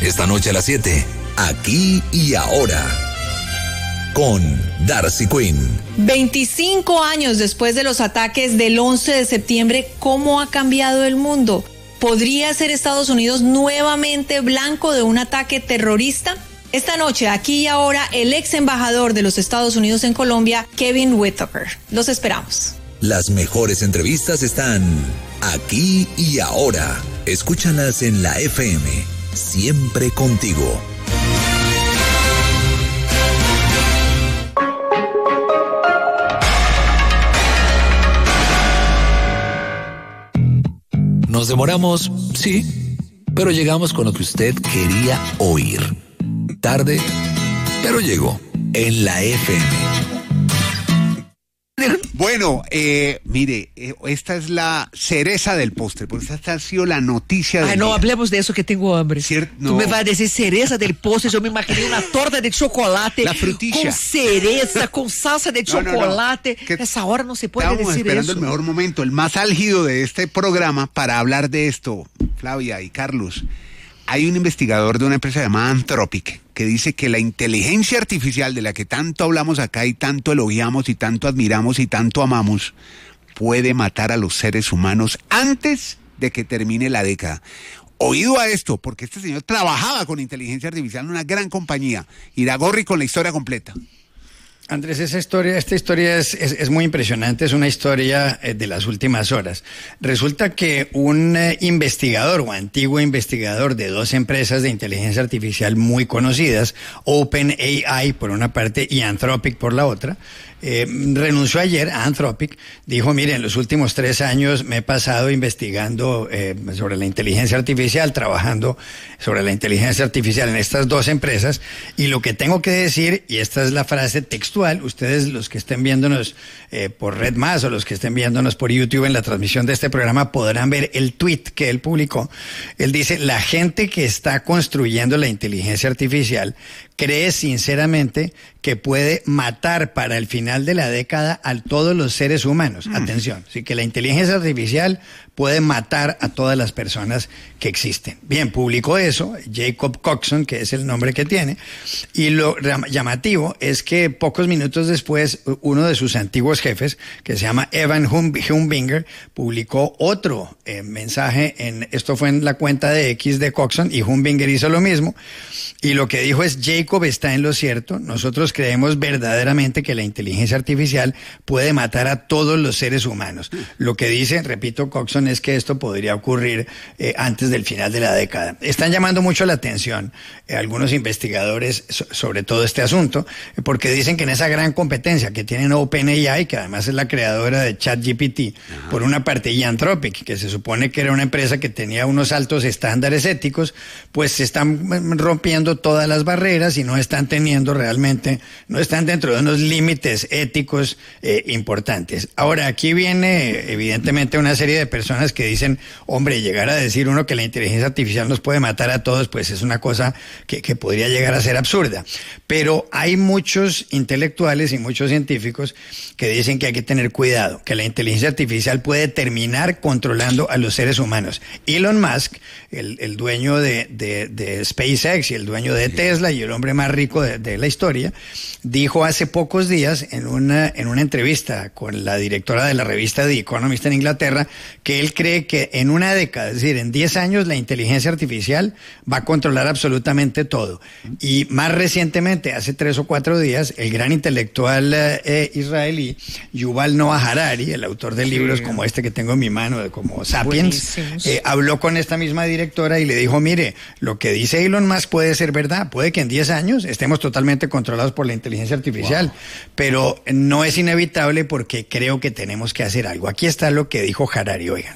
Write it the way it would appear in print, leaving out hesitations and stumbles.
Esta noche a las 7, Aquí y Ahora, con Darcy Quinn. 25 años después de los ataques del 11 de septiembre, ¿cómo ha cambiado el mundo? ¿Podría ser Estados Unidos nuevamente blanco de un ataque terrorista? Esta noche, Aquí y Ahora, el ex embajador de los Estados Unidos en Colombia, Kevin Whitaker. Los esperamos. Las mejores entrevistas están Aquí y Ahora. Escúchalas en la FM. Siempre contigo. Nos demoramos, sí, pero llegamos con lo que usted quería oír. Tarde, pero llegó en la FM. Bueno, mire, esta es la cereza del postre, porque esta ha sido la noticia del Ay, no día. hablemos de eso que tengo hambre. No. Tú me vas a decir cereza del postre, yo me imaginé una torta de chocolate. La frutilla. Con cereza, con salsa de chocolate. Que Esa hora no se puede estábamos decir esperando eso. el mejor momento, el más álgido de este programa para hablar de esto, Flavia y Carlos. Hay un investigador de una empresa llamada Anthropic que dice que la inteligencia artificial de la que tanto hablamos acá y tanto elogiamos y tanto admiramos y tanto amamos puede matar a los seres humanos antes de que termine la década. Oído a esto, porque este señor trabajaba con inteligencia artificial en una gran compañía. Iragorri con la historia completa. Andrés, esta historia es muy impresionante, es una historia de las últimas horas. Resulta que un investigador o antiguo investigador de dos empresas de inteligencia artificial muy conocidas, OpenAI por una parte y Anthropic por la otra, renunció ayer a Anthropic. Dijo, mire, en los últimos 3 años me he pasado investigando sobre la inteligencia artificial, trabajando sobre la inteligencia artificial en estas dos empresas, y lo que tengo que decir, y esta es la frase textual, ustedes los que estén viéndonos por Red Más o los que estén viéndonos por YouTube en la transmisión de este programa podrán ver el tweet que él publicó. Él dice, la gente que está construyendo la inteligencia artificial cree sinceramente que puede matar para el final de la década a todos los seres humanos. Atención, sí, que la inteligencia artificial puede matar a todas las personas que existen. Bien, publicó eso Jacob Coxon, que es el nombre que tiene, y lo llamativo es que pocos minutos después uno de sus antiguos jefes, que se llama Evan Humbinger, publicó otro mensaje, esto fue en la cuenta de X de Coxon, y Humbinger hizo lo mismo, y lo que dijo es, Jacob está en lo cierto, nosotros creemos verdaderamente que la inteligencia artificial puede matar a todos los seres humanos. Lo que dice, repito, Coxon, es que esto podría ocurrir antes del final de la década. Están llamando mucho la atención algunos investigadores sobre todo este asunto, porque dicen que en esa gran competencia que tienen OpenAI, que además es la creadora de ChatGPT, por una parte, y Anthropic, que se supone que era una empresa que tenía unos altos estándares éticos, pues se están rompiendo todas las barreras y no están teniendo realmente, no están dentro de unos límites éticos importantes. Ahora, aquí viene evidentemente una serie de personas que dicen, hombre, llegar a decir uno que la inteligencia artificial nos puede matar a todos, pues es una cosa que podría llegar a ser absurda. Pero hay muchos intelectuales y muchos científicos que dicen que hay que tener cuidado, que la inteligencia artificial puede terminar controlando a los seres humanos. Elon Musk, el dueño de SpaceX y el dueño de Tesla y el hombre más rico de la historia, dijo hace pocos días en una entrevista con la directora de la revista The Economist en Inglaterra que él cree que en una década, es decir, en 10 años, la inteligencia artificial va a controlar absolutamente todo. Y más recientemente, hace 3 o 4 días, el gran intelectual israelí, Yuval Noah Harari, el autor de libros como este que tengo en mi mano, como Sapiens, habló con esta misma directora y le dijo, mire, lo que dice Elon Musk puede ser verdad, puede que en 10 años estemos totalmente controlados por la inteligencia artificial, pero no es inevitable porque creo que tenemos que hacer algo. Aquí está lo que dijo Harari, oiga.